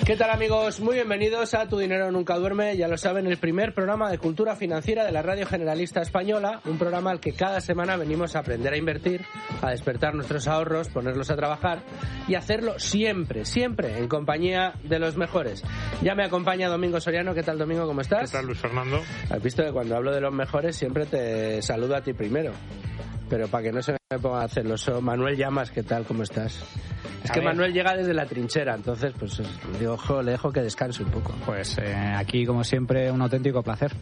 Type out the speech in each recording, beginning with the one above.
¿Qué tal, amigos? Muy bienvenidos a Tu Dinero Nunca Duerme. Ya lo saben, el primer programa de cultura financiera de la Radio Generalista Española, un programa al que cada semana venimos a aprender a invertir, a despertar nuestros ahorros, ponerlos a trabajar y hacerlo siempre, siempre en compañía de los mejores. Ya me acompaña Domingo Soriano. ¿Qué tal, Domingo? ¿Cómo estás? ¿Qué tal, Luis Fernando? Has visto que cuando hablo de los mejores siempre te saludo a ti primero. Pero para que no se me ponga celoso, Manuel Llamas, ¿qué tal? ¿Cómo estás? Es que Manuel llega desde la trinchera, entonces pues digo, le dejo que descanse un poco. Pues aquí, como siempre, un auténtico placer.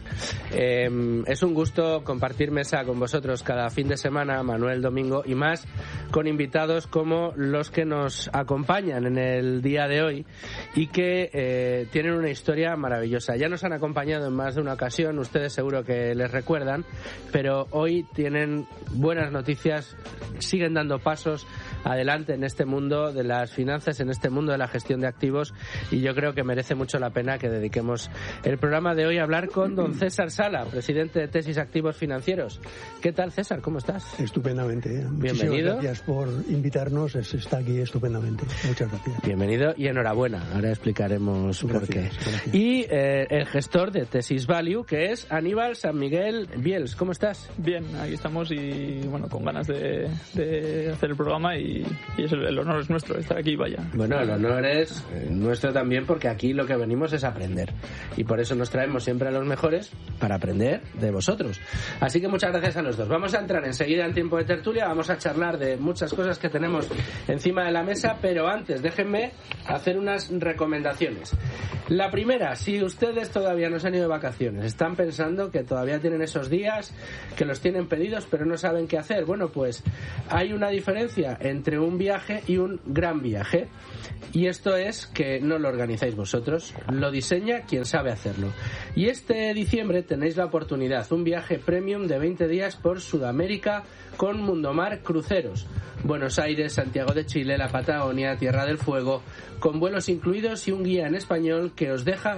Es un gusto compartir mesa con vosotros cada fin de semana, Manuel, Domingo, y más con invitados como los que nos acompañan en el día de hoy y que tienen una historia maravillosa. Ya nos han acompañado en más de una ocasión, ustedes seguro que les recuerdan, pero hoy tienen buenas noticias, siguen dando pasos adelante en este mundo de las finanzas, en este mundo de la gestión de activos, y yo creo que merece mucho la pena que dediquemos el programa de hoy a hablar con don César Sala, presidente de Tesis Activos Financieros. ¿Qué tal, César? ¿Cómo estás? Estupendamente. Bienvenido. Muchísimas gracias por invitarnos, está aquí estupendamente. Muchas gracias. Bienvenido y enhorabuena. Ahora explicaremos por qué. Gracias. Y el gestor de Tesis Value, que es Aníbal San Miguel Biels. ¿Cómo estás? Bien, aquí estamos y bueno, con ganas de hacer el programa y el honor es nuestro estar aquí, vaya. Bueno, el honor es nuestro también, porque aquí lo que venimos es aprender y por eso nos traemos siempre a los mejores para aprender de vosotros. Así que muchas gracias a los dos. Vamos a entrar enseguida en tiempo de tertulia, vamos a charlar de muchas cosas que tenemos encima de la mesa, pero antes déjenme hacer unas recomendaciones. La primera, si ustedes todavía no se han ido de vacaciones, están pensando que todavía tienen esos días, que los tienen pedidos pero no saben qué hacer, bueno, pues hay una diferencia entre un viaje y un gran viaje, y esto es que no lo organizáis vosotros, lo diseña quien sabe hacerlo. Y este diciembre tenéis la oportunidad, un viaje premium de 20 días por Sudamérica con Mundomar Cruceros, Buenos Aires, Santiago de Chile, la Patagonia, Tierra del Fuego, con vuelos incluidos y un guía en español que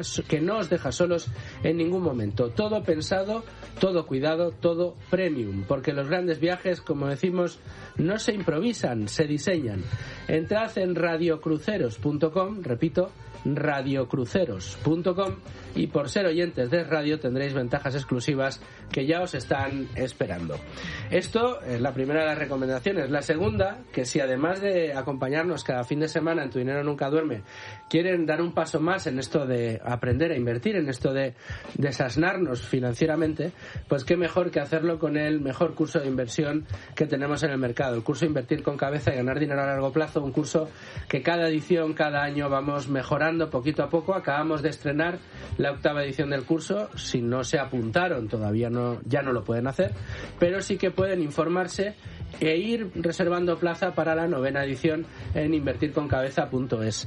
no os deja solos en ningún momento. Todo pensado, todo cuidado, todo premium, porque los grandes viajes, como decimos, no se improvisan, se diseñan. Entrad en radiocruceros.com, repito, radiocruceros.com, y por ser oyentes de radio tendréis ventajas exclusivas que ya os están esperando. Esto es la primera de las recomendaciones. La segunda, que si además de acompañarnos cada fin de semana en Tu Dinero Nunca Duerme, quieren dar un paso más en esto de aprender a invertir, en esto de desasnarnos financieramente, pues qué mejor que hacerlo con el mejor curso de inversión que tenemos en el mercado, el curso Invertir con Cabeza y Ganar Dinero a Largo Plazo, un curso que cada edición, cada año vamos mejorando poquito a poco. Acabamos de estrenar la 8ª edición del curso. Si no se apuntaron todavía ya no lo pueden hacer, pero sí que pueden informarse e ir reservando plaza para la 9ª edición en invertirconcabeza.es.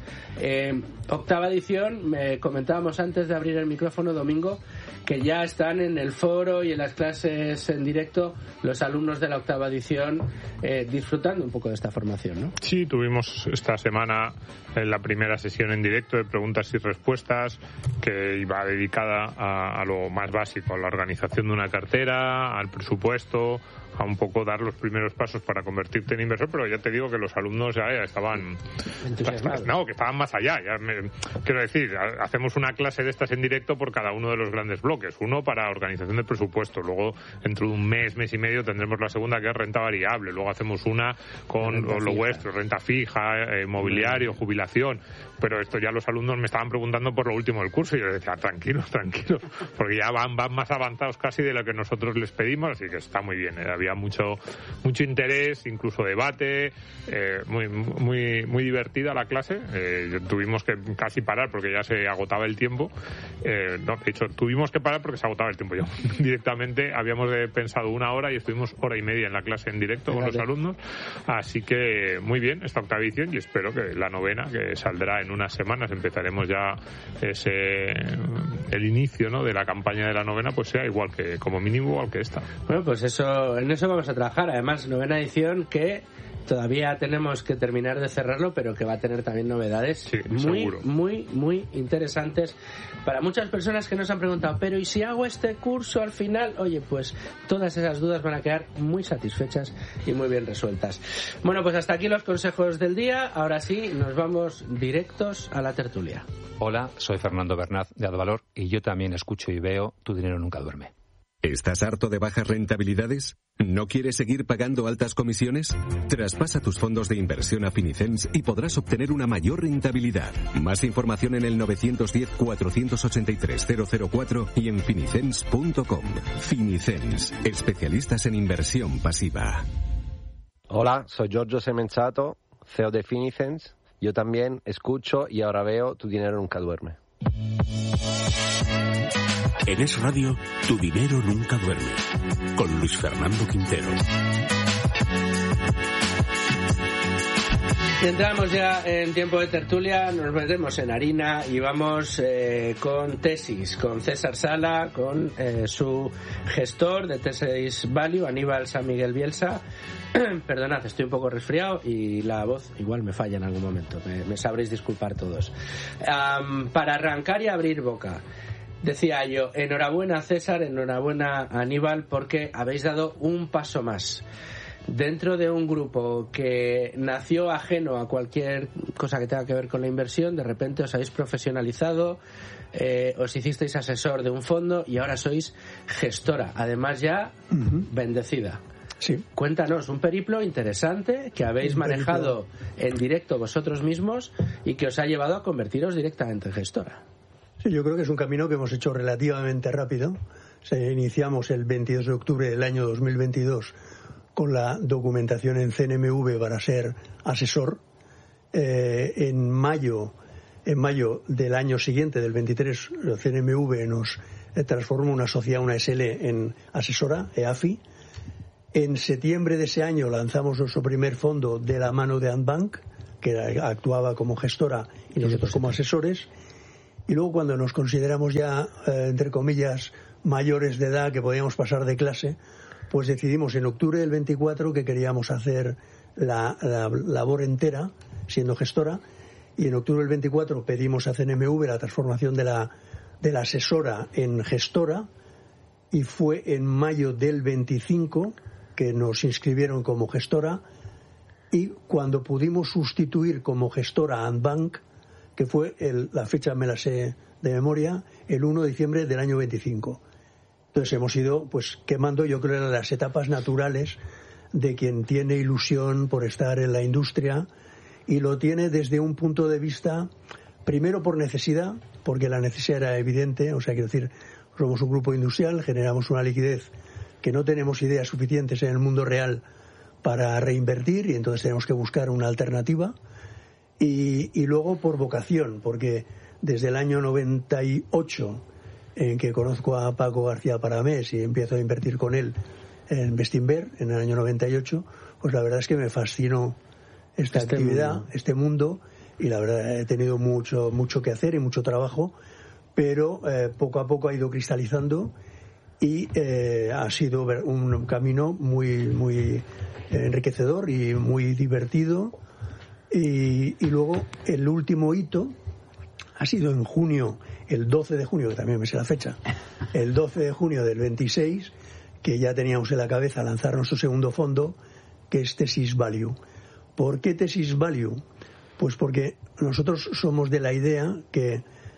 8ª edición, me comentábamos antes de abrir el micrófono, Domingo, que ya están en el foro y en las clases en directo los alumnos de la 8ª edición disfrutando un poco de esta formación, ¿no? Sí, tuvimos esta semana la primera sesión en directo de preguntas y respuestas, que iba dedicada a lo más básico, a la organización de una cartera, al presupuesto, a un poco dar los primeros pasos para convertirte en inversor, pero ya te digo que los alumnos ya estaban entusiasmados. No, que estaban más allá. Quiero decir, hacemos una clase de estas en directo por cada uno de los grandes bloques. Uno para organización de presupuesto, luego dentro de un mes y medio tendremos la segunda, que es renta variable, luego hacemos una con lo vuestro, renta fija, mobiliario, jubilación. Pero esto ya los alumnos me estaban preguntando por lo último del curso y yo decía, tranquilos, porque ya van más avanzados casi de lo que nosotros les pedimos, así que está muy bien. Había mucho interés, incluso debate, muy divertida la clase. Tuvimos que casi parar porque ya se agotaba el tiempo. De hecho, tuvimos que parar porque se agotaba el tiempo. Directamente habíamos pensado 1 hora y estuvimos 1h30 en la clase en directo con los alumnos. Así que muy bien esta 8ª edición, y espero que la 9ª, que saldrá en unas semanas, empezaremos ya el inicio, ¿no?, de la campaña de la 9ª, pues sea igual que, como mínimo, igual que esta. Bueno, pues en eso vamos a trabajar. Además, 9ª edición que todavía tenemos que terminar de cerrarlo, pero que va a tener también novedades muy interesantes para muchas personas que nos han preguntado, pero ¿y si hago este curso al final? Oye, pues todas esas dudas van a quedar muy satisfechas y muy bien resueltas. Bueno, pues hasta aquí los consejos del día. Ahora sí, nos vamos directos a la tertulia. Hola, soy Fernando Bernat de Advalor y yo también escucho y veo Tu dinero nunca duerme. ¿Estás harto de bajas rentabilidades? ¿No quieres seguir pagando altas comisiones? Traspasa tus fondos de inversión a Finicens y podrás obtener una mayor rentabilidad. Más información en el 910-483-004 y en finicens.com. Finicens, especialistas en inversión pasiva. Hola, soy Giorgio Semenzato, CEO de Finicens. Yo también escucho y ahora veo Tu dinero nunca duerme. En Es Radio, Tu dinero nunca duerme, con Luis Fernando Quintero. Y entramos ya en tiempo de tertulia, nos metemos en harina y vamos con Tesis, con César Sala, con su gestor de Tesis Value, Aníbal San Miguel Bielsa. Perdonad, estoy un poco resfriado y la voz igual me falla en algún momento, me sabréis disculpar todos. Para arrancar y abrir boca, decía yo, enhorabuena César, enhorabuena Aníbal, porque habéis dado un paso más. Dentro de un grupo que nació ajeno a cualquier cosa que tenga que ver con la inversión, de repente os habéis profesionalizado, os hicisteis asesor de un fondo y ahora sois gestora, además ya bendecida. Sí. Cuéntanos, un periplo interesante que habéis manejado en directo vosotros mismos y que os ha llevado a convertiros directamente en gestora. Sí, yo creo que es un camino que hemos hecho relativamente rápido. Iniciamos el 22 de octubre del año 2022 con la documentación en CNMV para ser asesor. En mayo del año siguiente, del 23, el CNMV nos transformó una sociedad, una SL, en asesora, EAFI. En septiembre de ese año lanzamos nuestro primer fondo de la mano de Antbank, que actuaba como gestora y nosotros como asesores. Y luego, cuando nos consideramos ya, entre comillas, mayores de edad, que podíamos pasar de clase, pues decidimos en octubre del 24 que queríamos hacer la labor entera siendo gestora, y en octubre del 24 pedimos a CNMV la transformación de la asesora en gestora, y fue en mayo del 25 que nos inscribieron como gestora, y cuando pudimos sustituir como gestora a Antbank, que fue la fecha me la sé de memoria, el 1 de diciembre del año 25. Entonces hemos ido pues quemando, yo creo, las etapas naturales de quien tiene ilusión por estar en la industria, y lo tiene desde un punto de vista, primero por necesidad, porque la necesidad era evidente, o sea, quiero decir, somos un grupo industrial, generamos una liquidez que no tenemos ideas suficientes en el mundo real para reinvertir, y entonces tenemos que buscar una alternativa. Y luego por vocación, porque desde el año 98, en que conozco a Paco García Paramés y empiezo a invertir con él en Bestinver, en el año 98, pues la verdad es que me fascinó esta actividad, este mundo, y la verdad he tenido mucho que hacer y mucho trabajo, pero poco a poco ha ido cristalizando, y ha sido un camino muy enriquecedor y muy divertido. Y luego el último hito ha sido en junio, el 12 de junio, que también me sé la fecha, el 12 de junio del 26, que ya teníamos en la cabeza lanzar nuestro segundo fondo, que es Tesis Value. ¿Por qué Tesis Value? Pues porque nosotros somos de la idea que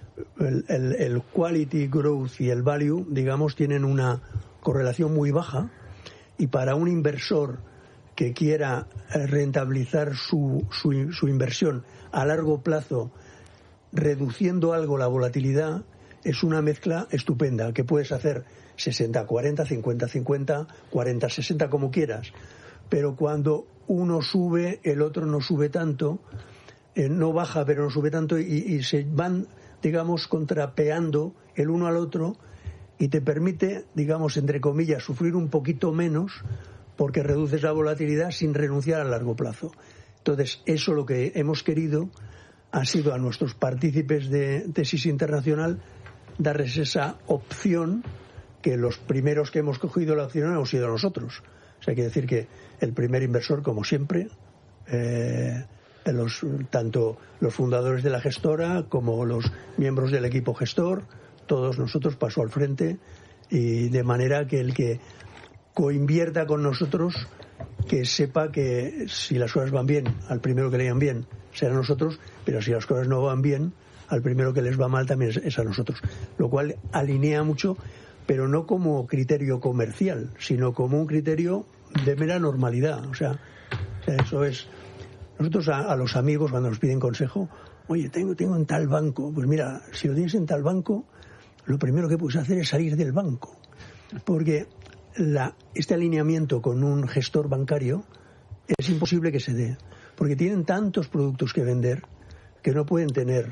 el quality growth y el value, digamos, tienen una correlación muy baja, y para un inversor que quiera rentabilizar su inversión a largo plazo, reduciendo algo la volatilidad, es una mezcla estupenda, que puedes hacer 60-40, 50-50, 40-60, como quieras. Pero cuando uno sube, el otro no sube tanto, no baja pero no sube tanto, y se van, digamos, contrapeando el uno al otro, y te permite, digamos, entre comillas, sufrir un poquito menos, porque reduces la volatilidad sin renunciar a largo plazo. Entonces, eso lo que hemos querido ha sido a nuestros partícipes de Tesis Internacional darles esa opción, que los primeros que hemos cogido la opción hemos sido nosotros. O sea, quiere decir que el primer inversor, como siempre, tanto los fundadores de la gestora como los miembros del equipo gestor, todos nosotros pasó al frente, y de manera que el que coinvierta con nosotros, que sepa que si las cosas van bien, al primero que le vayan bien será a nosotros, pero si las cosas no van bien, al primero que les va mal también es a nosotros, lo cual alinea mucho, pero no como criterio comercial, sino como un criterio de mera normalidad. O sea, eso es. Nosotros a los amigos, cuando nos piden consejo, oye, tengo en tal banco, pues mira, si lo tienes en tal banco, lo primero que puedes hacer es salir del banco, porque este alineamiento con un gestor bancario es imposible que se dé, porque tienen tantos productos que vender que no pueden tener.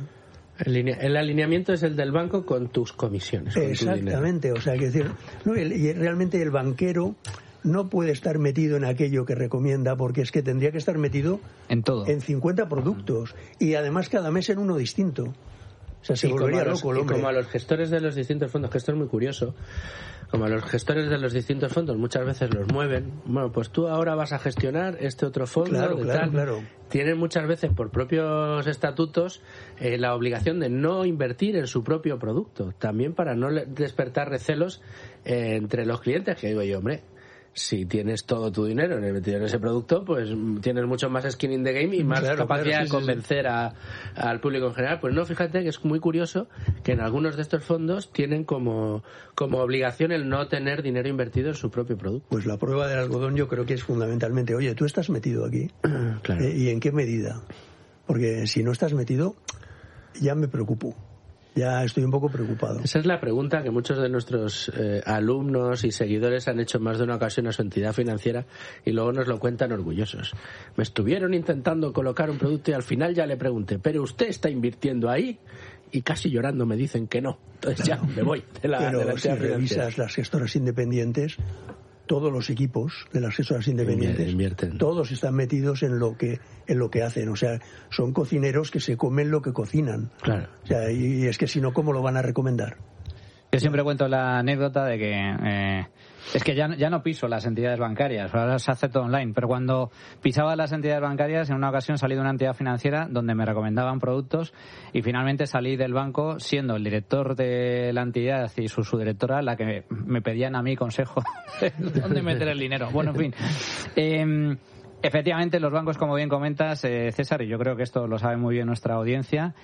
El alineamiento es el del banco con tus comisiones. Exactamente, o sea, que decir, no, y realmente el banquero no puede estar metido en aquello que recomienda, porque es que tendría que estar metido en todo, en 50 productos, y además cada mes en uno distinto. O sea, se volvería loco el hombre. Y como a los gestores de los distintos fondos, que esto es muy curioso, como a los gestores de los distintos fondos muchas veces los mueven, bueno, pues tú ahora vas a gestionar este otro fondo, claro. Tienen muchas veces por propios estatutos la obligación de no invertir en su propio producto, también para no despertar recelos entre los clientes, que digo yo, hombre, si tienes todo tu dinero metido en ese producto, pues tienes mucho más skin in the game y más capacidad de convencer al público en general. Pues no, fíjate que es muy curioso que en algunos de estos fondos tienen como obligación el no tener dinero invertido en su propio producto. Pues la prueba del algodón yo creo que es fundamentalmente, oye, ¿tú estás metido aquí? Claro. ¿Y en qué medida? Porque si no estás metido, ya me preocupo. Ya estoy un poco preocupado. Esa es la pregunta que muchos de nuestros alumnos y seguidores han hecho más de una ocasión a su entidad financiera y luego nos lo cuentan orgullosos. Me estuvieron intentando colocar un producto y al final ya le pregunté, ¿pero usted está invirtiendo ahí? Y casi llorando me dicen que no. Entonces ya me voy de la Pero entidad si financiera. revisas las gestoras independientes, todos los equipos de las gestoras independientes invierten. Todos están metidos en lo que hacen, o sea, son cocineros que se comen lo que cocinan. Claro. O sea, y es que si no, ¿cómo lo van a recomendar? Yo siempre cuento la anécdota de que es que ya no piso las entidades bancarias, ahora se hace todo online, pero cuando pisaba las entidades bancarias, en una ocasión salí de una entidad financiera donde me recomendaban productos y finalmente salí del banco siendo el director de la entidad y su subdirectora la que me pedían a mí consejo de dónde meter el dinero. Bueno, en fin. Efectivamente, los bancos, como bien comentas, César, y yo creo que esto lo sabe muy bien nuestra audiencia,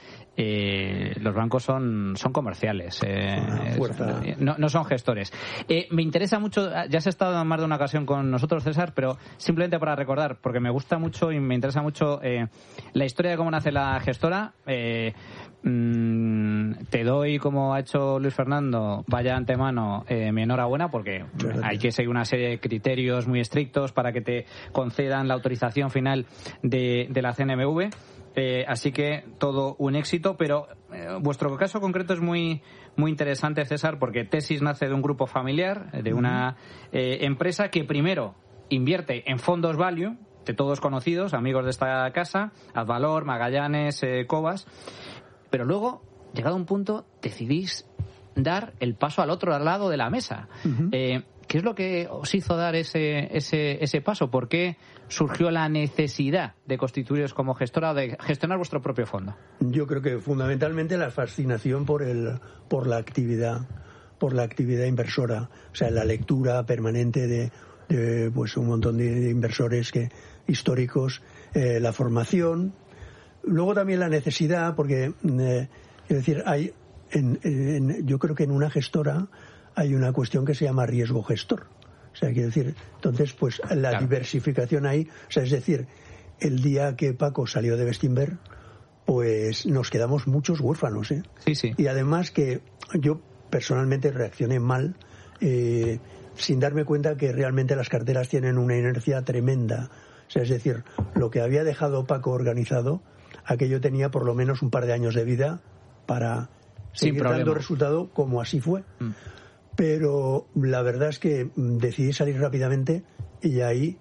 los bancos son comerciales, no son gestores. Me interesa mucho, ya has estado en más de una ocasión con nosotros, César, pero simplemente para recordar, porque me gusta mucho y me interesa mucho la historia de cómo nace la gestora. Te doy, como ha hecho Luis Fernando, vaya antemano mi enhorabuena, porque hay que seguir una serie de criterios muy estrictos para que te concedan la autorización final de la CNMV, así que todo un éxito, pero vuestro caso concreto es muy interesante, César, porque Tesis nace de un grupo familiar, de una empresa que primero invierte en fondos value, de todos conocidos, amigos de esta casa, Advalor, Magallanes, Cobas, pero luego, llegado a un punto, decidís dar el paso al otro lado de la mesa. ¿Qué es lo que os hizo dar ese paso? ¿Por qué surgió la necesidad de constituiros como gestora o de gestionar vuestro propio fondo? Yo creo que fundamentalmente la fascinación por la actividad inversora, o sea, la lectura permanente de pues un montón de inversores históricos, la formación. Luego también la necesidad, porque es decir, hay yo creo que en una gestora hay una cuestión que se llama riesgo gestor. O sea, quiero decir, entonces, pues la diversificación ahí, o sea, es decir, el día que Paco salió de Bestinver, pues nos quedamos muchos huérfanos, ¿eh? Sí. Y además que yo personalmente reaccioné mal, sin darme cuenta que realmente las carteras tienen una inercia tremenda. O sea, es decir, lo que había dejado Paco organizado, aquello tenía por lo menos un par de años de vida para seguir dando resultado, como así fue. Pero la verdad es que decidí salir rápidamente y ahí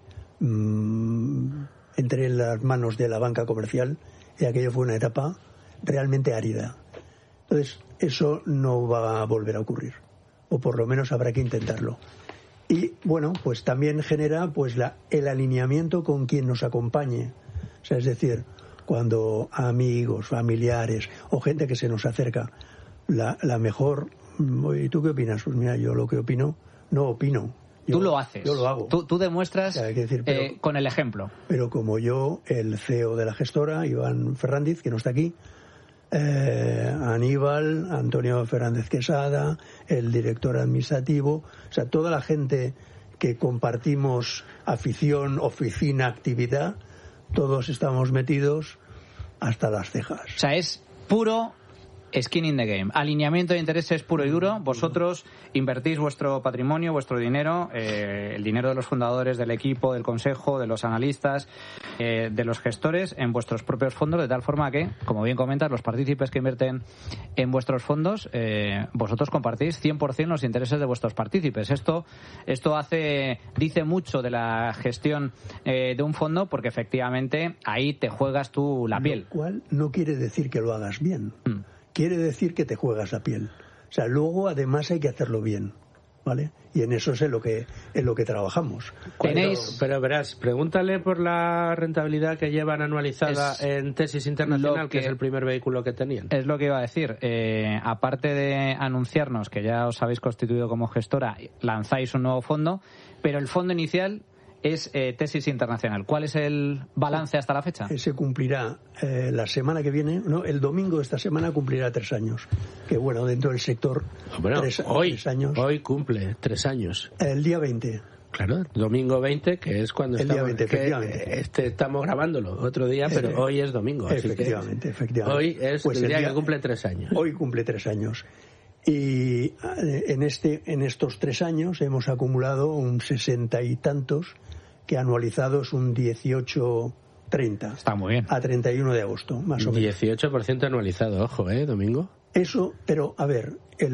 entré en las manos de la banca comercial y aquello fue una etapa realmente árida. Entonces, eso no va a volver a ocurrir, o por lo menos habrá que intentarlo. Y bueno, pues también genera pues el alineamiento con quien nos acompañe. O sea, es decir, cuando amigos, familiares o gente que se nos acerca, la mejor... ¿Y tú qué opinas? Pues mira, yo lo que opino, no opino. Tú lo haces. Yo lo hago. Tú demuestras, o sea, hay que decir, pero, con el ejemplo. Pero como yo, el CEO de la gestora, Iván Ferrandiz, que no está aquí, Aníbal, Antonio Fernández Quesada, el director administrativo, o sea, toda la gente que compartimos afición, oficina, actividad, todos estamos metidos hasta las cejas. O sea, es puro skin in the game. Alineamiento de intereses puro y duro. Vosotros invertís vuestro patrimonio, vuestro dinero, el dinero de los fundadores, del equipo, del consejo, de los analistas, de los gestores, en vuestros propios fondos, de tal forma que, como bien comentas, los partícipes que invierten en vuestros fondos, vosotros compartís 100% los intereses de vuestros partícipes. Esto dice mucho de la gestión de un fondo, porque efectivamente ahí te juegas tú la piel. Lo cual no quiere decir que lo hagas bien. Quiere decir que te juegas la piel. O sea, luego además hay que hacerlo bien, ¿vale? Y en eso es en lo que trabajamos. Pero verás, pregúntale por la rentabilidad que llevan anualizada en Tesis Internacional, que es el primer vehículo que tenían. Es lo que iba a decir. Aparte de anunciarnos que ya os habéis constituido como gestora, lanzáis un nuevo fondo, pero el fondo inicial es Tesis Internacional. ¿Cuál es el balance hasta la fecha? Se cumplirá la semana que viene, no, el domingo de esta semana cumplirá 3 años. Que bueno, dentro del sector, bueno, 3 años. Hoy cumple 3 años. El día 20. Claro, domingo 20, que es cuando estamos grabándolo. Otro día, pero hoy es domingo. Efectivamente. Hoy es pues el día que cumple 3 años. Hoy cumple 3 años. Y en estos 3 años hemos acumulado un 60 y tantos, que anualizados un 18,30. Está muy bien. A 31 de agosto, más o menos. 18% anualizado, ojo, Domingo. Eso, pero a ver,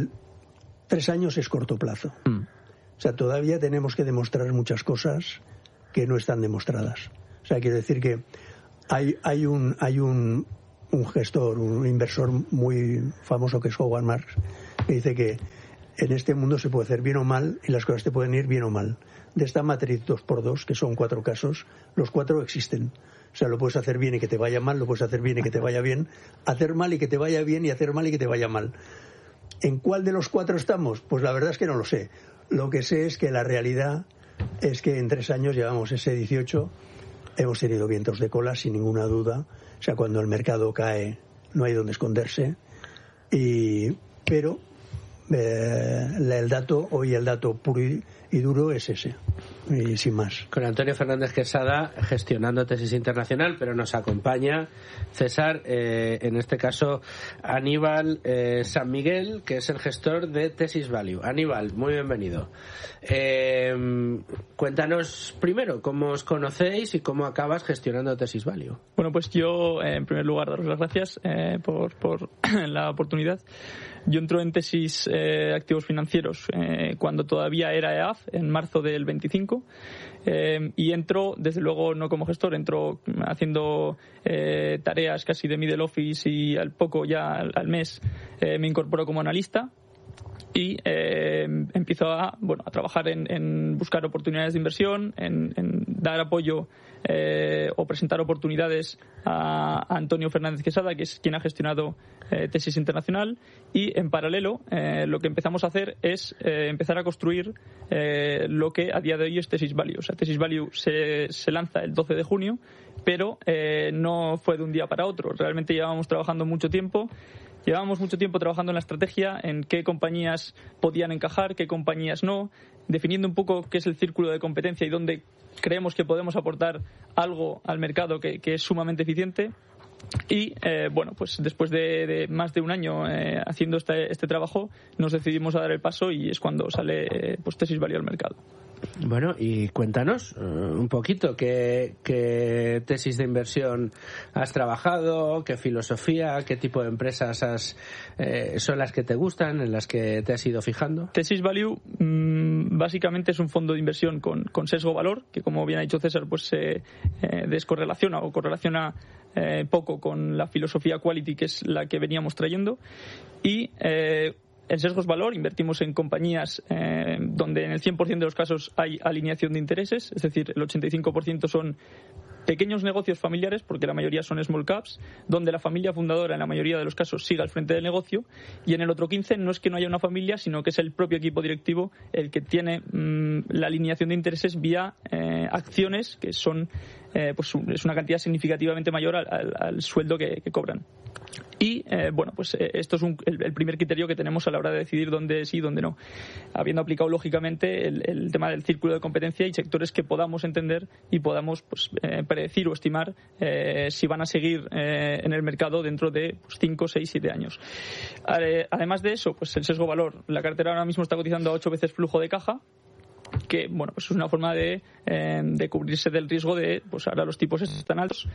3 años es corto plazo. O sea, todavía tenemos que demostrar muchas cosas que no están demostradas. O sea, quiero decir que hay un gestor, un inversor muy famoso que es Howard Marks, que dice que en este mundo se puede hacer bien o mal y las cosas te pueden ir bien o mal. De esta matriz 2x2, que son 4 casos, los 4 existen. O sea, lo puedes hacer bien y que te vaya mal, lo puedes hacer bien y que te vaya bien, hacer mal y que te vaya bien y hacer mal y que te vaya mal. ¿En cuál de los 4 estamos? Pues la verdad es que no lo sé. Lo que sé es que la realidad es que en 3 años llevamos ese 18, hemos tenido vientos de cola sin ninguna duda. O sea, cuando el mercado cae no hay donde esconderse. Pero el dato puro y duro es ese, y sin más. Con Antonio Fernández Quesada gestionando Tesis Internacional, pero nos acompaña César, en este caso Aníbal San Miguel, que es el gestor de Tesis Value. Aníbal, muy bienvenido. Cuéntanos primero cómo os conocéis y cómo acabas gestionando Tesis Value. Bueno, pues yo, en primer lugar, daros las gracias por la oportunidad. Yo entro en Tesis Activos Financieros cuando todavía era EAF, en marzo del 25, y entro, desde luego, no como gestor, entro haciendo tareas casi de middle office, y al poco, ya al mes, me incorporo como analista. Y empiezo a trabajar en buscar oportunidades de inversión, en dar apoyo o presentar oportunidades a Antonio Fernández Quesada, que es quien ha gestionado Tesis Internacional. Y en paralelo, lo que empezamos a hacer es empezar a construir lo que a día de hoy es Tesis Value. O sea, Tesis Value se lanza el 12 de junio, pero no fue de un día para otro. Realmente llevábamos trabajando mucho tiempo. Llevábamos mucho tiempo trabajando en la estrategia, en qué compañías podían encajar, qué compañías no, definiendo un poco qué es el círculo de competencia y dónde creemos que podemos aportar algo al mercado que es sumamente eficiente. Y pues después de más de un año haciendo este trabajo, nos decidimos a dar el paso, y es cuando sale Tesis Value al mercado. Bueno, y cuéntanos un poquito qué tesis de inversión has trabajado, qué filosofía, qué tipo de empresas son las que te gustan, en las que te has ido fijando. Tesis Value básicamente es un fondo de inversión con sesgo valor, que, como bien ha dicho César, pues se descorrelaciona o correlaciona poco con la filosofía quality, que es la que veníamos trayendo. Y el sesgo es valor, invertimos en compañías donde en el 100% de los casos hay alineación de intereses, es decir, el 85% son pequeños negocios familiares, porque la mayoría son small caps, donde la familia fundadora en la mayoría de los casos sigue al frente del negocio, y en el otro 15 no es que no haya una familia, sino que es el propio equipo directivo el que tiene la alineación de intereses vía acciones, que son pues es una cantidad significativamente mayor al sueldo que cobran. Y esto es el primer criterio que tenemos a la hora de decidir dónde sí y dónde no, habiendo aplicado lógicamente el tema del círculo de competencia y sectores que podamos entender y podamos predecir o estimar si van a seguir en el mercado dentro de 5, 6, 7 años. Además de eso, pues el sesgo valor. La cartera ahora mismo está cotizando a 8 veces flujo de caja, que pues es una forma de cubrirse del riesgo de pues ahora los tipos están altos,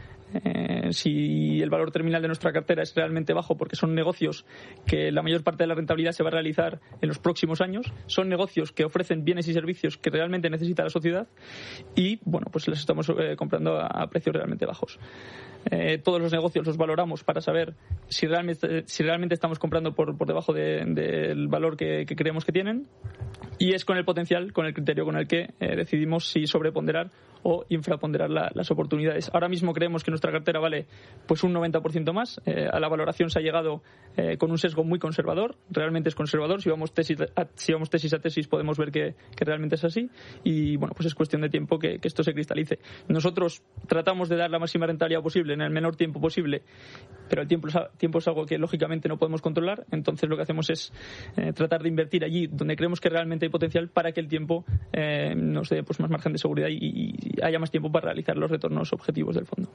si el valor terminal de nuestra cartera es realmente bajo porque son negocios que la mayor parte de la rentabilidad se va a realizar en los próximos años, son negocios que ofrecen bienes y servicios que realmente necesita la sociedad y pues les estamos comprando a precios realmente bajos. Todos los negocios los valoramos para saber si realmente estamos comprando por debajo del valor que creemos que tienen, y es con el potencial, con el criterio con el que decidimos si sobreponderar o infraponderar las oportunidades. Ahora mismo creemos que nuestra cartera vale pues un 90% más. A la valoración se ha llegado con un sesgo muy conservador. Realmente es conservador. Si vamos tesis a tesis podemos ver que realmente es así. Y pues es cuestión de tiempo que esto se cristalice. Nosotros tratamos de dar la máxima rentabilidad posible en el menor tiempo posible, pero el tiempo es algo que lógicamente no podemos controlar. Entonces lo que hacemos es tratar de invertir allí donde creemos que realmente hay potencial para que el tiempo nos dé más margen de seguridad y haya más tiempo para realizar los retornos objetivos del fondo.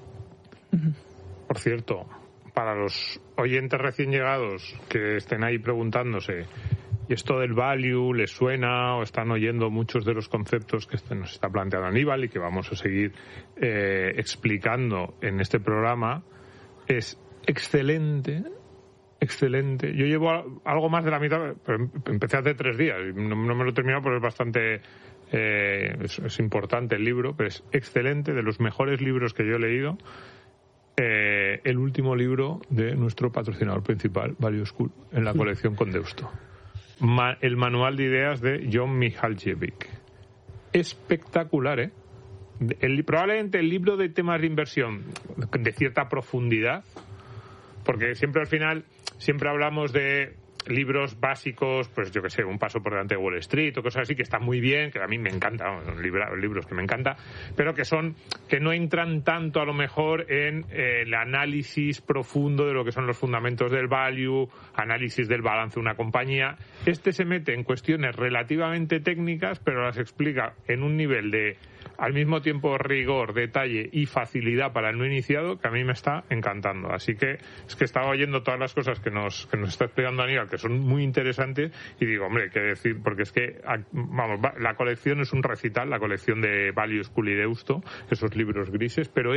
Por cierto, para los oyentes recién llegados que estén ahí preguntándose, ¿y esto del value les suena o están oyendo muchos de los conceptos que nos está planteando Aníbal y que vamos a seguir explicando en este programa? Es excelente. Yo llevo algo más de la mitad, pero empecé hace 3 días y no me lo he terminado porque es bastante... es importante el libro, pero es excelente, de los mejores libros que yo he leído. El último libro de nuestro patrocinador principal, Value School, en la colección con Deusto. El manual de ideas de John Michalkiewicz. Espectacular, ¿eh? Probablemente el libro de temas de inversión de cierta profundidad, porque siempre al final siempre hablamos de libros básicos, pues yo que sé, Un paso por delante de Wall Street o cosas así, que están muy bien, que a mí me encantan, son libros que me encantan, pero que no entran tanto a lo mejor en el análisis profundo de lo que son los fundamentos del value, análisis del balance de una compañía. Este se mete en cuestiones relativamente técnicas, pero las explica en un nivel de, al mismo tiempo, rigor, detalle y facilidad para el no iniciado, que a mí me está encantando. Así que es que estaba oyendo todas las cosas que nos está explicando Aníbal, que son muy interesantes, y digo, hombre, qué decir, porque es que, la colección es un recital, la colección de Value School y Deusto, esos libros grises, pero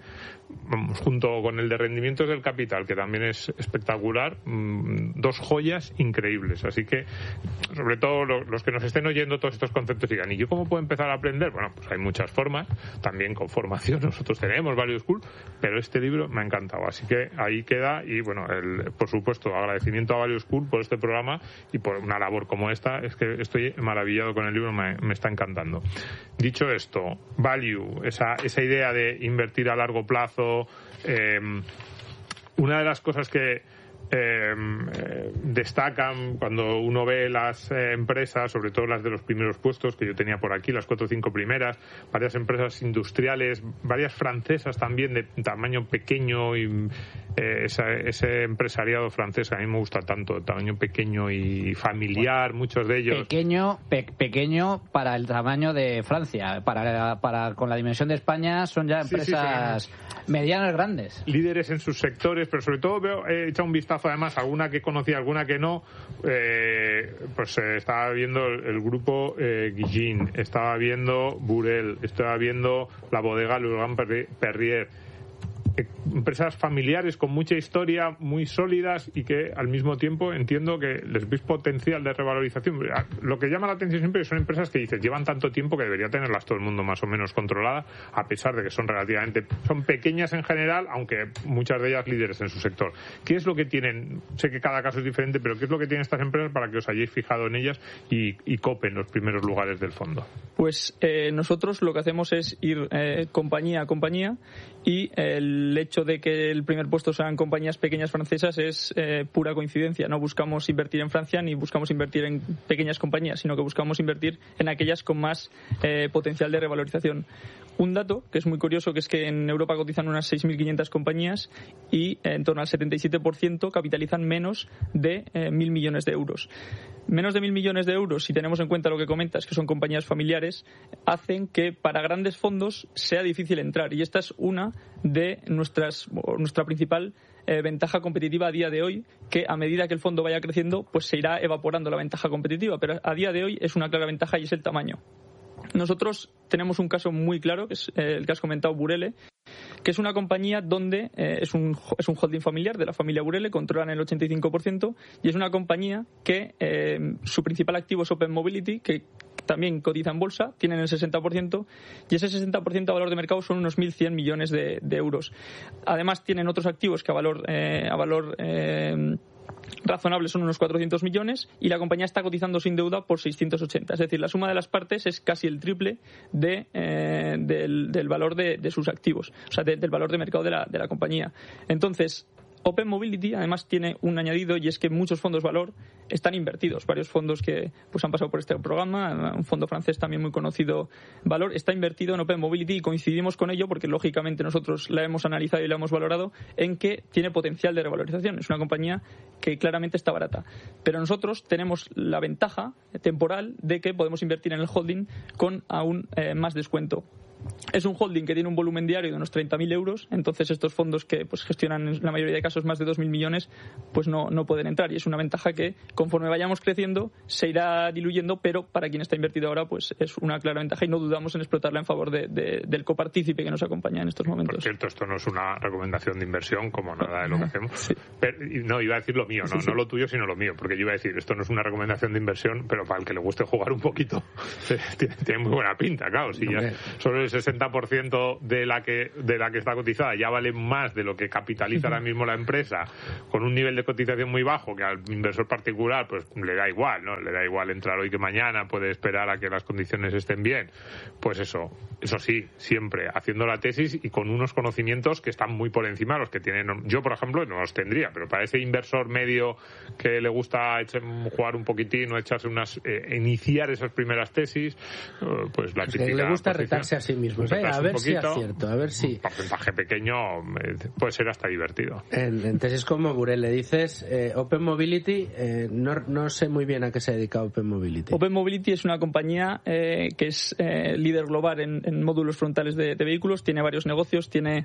junto con el de Rendimientos del Capital, que también es espectacular, 2 joyas increíbles. Así que, sobre todo, los que nos estén oyendo todos estos conceptos digan, ¿y yo cómo puedo empezar a aprender? Bueno, pues hay muchas formas, también con formación. Nosotros tenemos Value School, pero este libro me ha encantado. Así que ahí queda, y por supuesto, agradecimiento a Value School por este programa y por una labor como esta. Es que estoy maravillado con el libro, me está encantando. Dicho esto, Value, esa idea de invertir a largo plazo, una de las cosas que destacan cuando uno ve las empresas, sobre todo las de los primeros puestos que yo tenía por aquí, las 4 o 5 primeras, varias empresas industriales, varias francesas también de tamaño pequeño, y ese empresariado francés a mí me gusta tanto, de tamaño pequeño y familiar, muchos de ellos. Pequeño para el tamaño de Francia, para con la dimensión de España son ya empresas medianas, grandes. Líderes en sus sectores, pero sobre todo he echado un vistazo además, alguna que conocía, alguna que no, pues estaba viendo el grupo Guillin, estaba viendo Burel, estaba viendo la bodega Laurent Perrier. empresas familiares con mucha historia, muy sólidas y que al mismo tiempo entiendo que les veis potencial de revalorización. Lo que llama la atención siempre son empresas que dices llevan tanto tiempo que debería tenerlas todo el mundo más o menos controlada, a pesar de que son pequeñas en general, aunque muchas de ellas líderes en su sector. ¿Qué es lo que tienen? Sé que cada caso es diferente, pero ¿qué es lo que tienen estas empresas para que os hayáis fijado en ellas y copen los primeros lugares del fondo? Pues nosotros lo que hacemos es ir compañía a compañía, y el hecho de que el primer puesto sean compañías pequeñas francesas es pura coincidencia. No buscamos invertir en Francia ni buscamos invertir en pequeñas compañías, sino que buscamos invertir en aquellas con más potencial de revalorización. Un dato que es muy curioso, que es que en Europa cotizan unas 6.500 compañías y en torno al 77% capitalizan menos de 1.000 millones de euros. Menos de 1.000 millones de euros, si tenemos en cuenta lo que comentas, que son compañías familiares, hacen que para grandes fondos sea difícil entrar. Y esta es una de nuestra principal ventaja competitiva a día de hoy, que a medida que el fondo vaya creciendo, pues se irá evaporando la ventaja competitiva. Pero a día de hoy es una clara ventaja y es el tamaño. Nosotros tenemos un caso muy claro, que es el que has comentado, Burele, que es una compañía donde es un holding familiar de la familia Burele, controlan el 85%, y es una compañía que su principal activo es Open Mobility, que también cotiza en bolsa, tienen el 60%, y ese 60% a valor de mercado son unos 1.100 millones de euros. Además tienen otros activos que a valor razonable son unos 400 millones, y la compañía está cotizando sin deuda por 680. Es decir, la suma de las partes es casi el triple del valor de sus activos, o sea, del valor de mercado de la compañía. Entonces, Open Mobility además tiene un añadido, y es que muchos fondos valor están invertidos. Varios fondos que pues han pasado por este programa, un fondo francés también muy conocido, Valor, está invertido en Open Mobility, y coincidimos con ello porque lógicamente nosotros la hemos analizado y la hemos valorado en que tiene potencial de revalorización. Es una compañía que claramente está barata. Pero nosotros tenemos la ventaja temporal de que podemos invertir en el holding con aún más descuento. Es un holding que tiene un volumen diario de unos 30.000 euros, entonces estos fondos que pues gestionan en la mayoría de casos más de 2.000 millones, pues no pueden entrar, y es una ventaja que conforme vayamos creciendo se irá diluyendo, pero para quien está invertido ahora pues es una clara ventaja y no dudamos en explotarla en favor del copartícipe que nos acompaña en estos momentos. Por cierto, esto no es una recomendación de inversión como nada de lo que hacemos. Sí. Pero, no, iba a decir lo mío, no lo tuyo sino lo mío, porque yo iba a decir esto no es una recomendación de inversión, pero para el que le guste jugar un poquito tiene muy buena pinta, claro. Si ya solo el 60% de la que está cotizada ya vale más de lo que capitaliza ahora mismo la empresa, con un nivel de cotización muy bajo que al inversor particular pues le da igual, ¿no? Le da igual entrar hoy que mañana, puede esperar a que las condiciones estén bien. Pues eso sí, siempre haciendo la tesis y con unos conocimientos que están muy por encima de los que tienen. Yo, por ejemplo, no los tendría, pero para ese inversor medio que le gusta jugar un poquitín o echarse iniciar esas primeras tesis, pues la típica que le gusta retarse a sí mismo. A ver si acierto, a ver si... Un porcentaje pequeño puede ser hasta divertido. En tesis como Burel le dices, Open Mobility, no sé muy bien a qué se dedica Open Mobility. Open Mobility es una compañía que es líder global en módulos frontales de vehículos, tiene varios negocios, tiene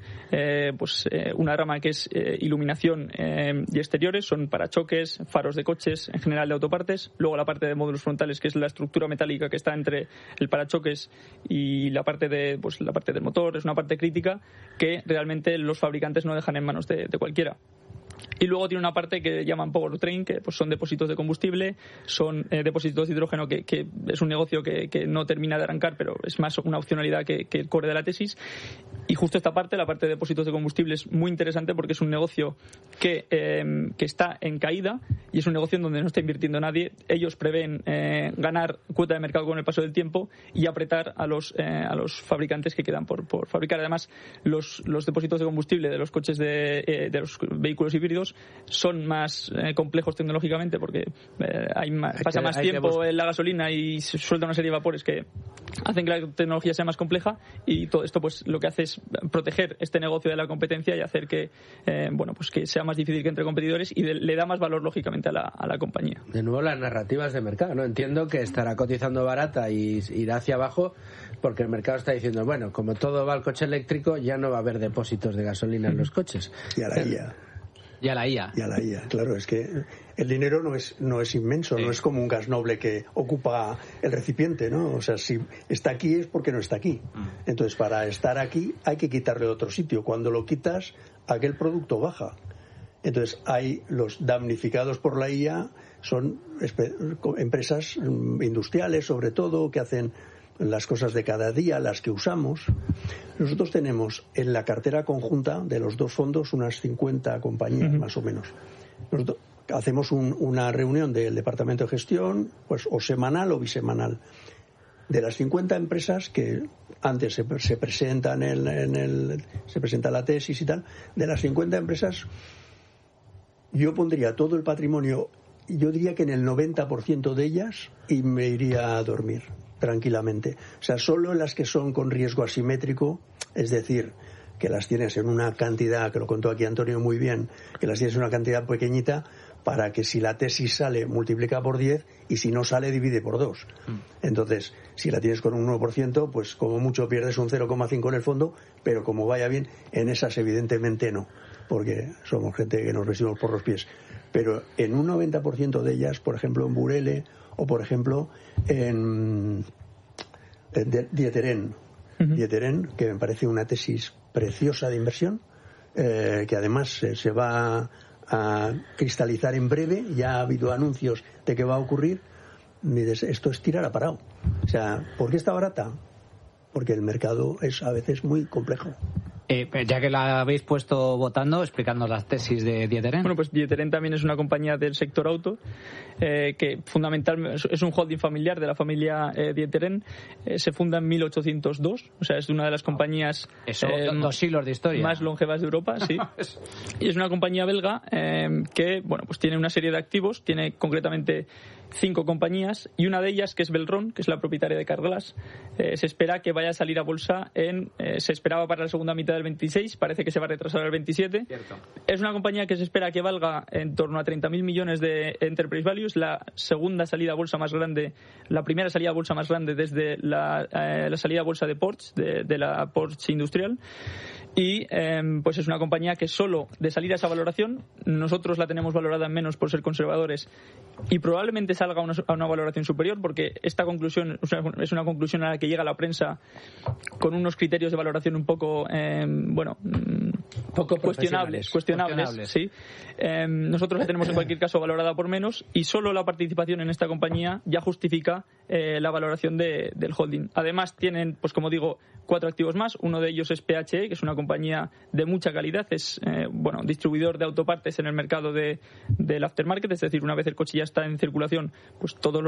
una rama que es iluminación y exteriores, son parachoques, faros de coches, en general de autopartes, luego la parte de módulos frontales, que es la estructura metálica que está entre el parachoques y la parte del motor, es una parte crítica que realmente los fabricantes no dejan en manos de cualquiera. Y luego tiene una parte que llaman powertrain, que pues son depósitos de combustible, son depósitos de hidrógeno, que es un negocio que no termina de arrancar, pero es más una opcionalidad que el core de la tesis. Y justo esta parte, la parte de depósitos de combustible, es muy interesante porque es un negocio que está en caída y es un negocio en donde no está invirtiendo nadie. Ellos prevén ganar cuota de mercado con el paso del tiempo y apretar a los fabricantes que quedan por fabricar. Además, los depósitos de combustible de los coches de los vehículos híbridos son más complejos tecnológicamente porque pasa más tiempo en la gasolina y se suelta una serie de vapores que hacen que la tecnología sea más compleja, y todo esto pues lo que hace es proteger este negocio de la competencia y hacer que que sea más difícil que entre competidores, y le da más valor lógicamente a la compañía. De nuevo las narrativas de mercado, ¿no? Entiendo que estará cotizando barata y irá hacia abajo porque el mercado está diciendo, bueno, como todo va al coche eléctrico ya no va a haber depósitos de gasolina en los coches. Y ahora ya. Y a la IA. Y a la IA, claro, es que el dinero no es inmenso, no es como un gas noble que ocupa el recipiente, ¿no? O sea, si está aquí es porque no está aquí. Entonces, para estar aquí hay que quitarle de otro sitio. Cuando lo quitas, aquel producto baja. Entonces, hay los damnificados por la IA, son empresas industriales, sobre todo, que hacen las cosas de cada día, las que usamos. Nosotros tenemos en la cartera conjunta de los dos fondos unas 50 compañías, más o menos. Nosotros hacemos una reunión del departamento de gestión, pues o semanal o bisemanal. De las 50 empresas que antes se presentan se presenta la tesis y tal, de las 50 empresas yo pondría todo el patrimonio, yo diría que en el 90% de ellas, y me iría a dormir tranquilamente. O sea, solo en las que son con riesgo asimétrico, es decir, que las tienes en una cantidad, que lo contó aquí Antonio muy bien, que las tienes en una cantidad pequeñita para que si la tesis sale, multiplica por 10 y si no sale, divide por 2. Entonces, si la tienes con un 1%, pues como mucho pierdes un 0,5 en el fondo, pero como vaya bien, en esas evidentemente no, porque somos gente que nos vestimos por los pies. Pero en un 90% de ellas, por ejemplo en Burele o por ejemplo en Dieteren, Dieteren, que me parece una tesis preciosa de inversión, que además se va a cristalizar en breve, ya ha habido anuncios de que va a ocurrir. Esto es tirar a parado. O sea, ¿por qué está barata? Porque el mercado es a veces muy complejo. Ya que la habéis puesto votando, explicando las tesis de Dieteren. Bueno, pues Dieteren también es una compañía del sector auto, que fundamentalmente es un holding familiar de la familia Dieteren. Se funda en 1802, o sea, es una de las compañías dos siglos de historia más longevas de Europa, sí. Y es una compañía belga que, bueno, pues tiene una serie de activos, tiene concretamente 5 compañías, y una de ellas, que es Belron, que es la propietaria de Carglass, se espera que vaya a salir a bolsa se esperaba para la segunda mitad del 26, parece que se va a retrasar al 27. Cierto. Es una compañía que se espera que valga en torno a 30.000 millones de enterprise value, es la segunda salida a bolsa más grande, la primera salida a bolsa más grande desde la salida a bolsa de Porsche, de la Porsche industrial. Y pues es una compañía que solo de salir a esa valoración, nosotros la tenemos valorada en menos por ser conservadores, y probablemente salga a una valoración superior, porque esta conclusión es una conclusión a la que llega la prensa con unos criterios de valoración un poco poco cuestionables, sí. Nosotros la tenemos en cualquier caso valorada por menos, y solo la participación en esta compañía ya justifica la valoración del holding. Además tienen, pues como digo, 4 activos más. Uno de ellos es PHE, que es una compañía de mucha calidad, es distribuidor de autopartes en el mercado del aftermarket, es decir, una vez el coche ya está en circulación, pues todos los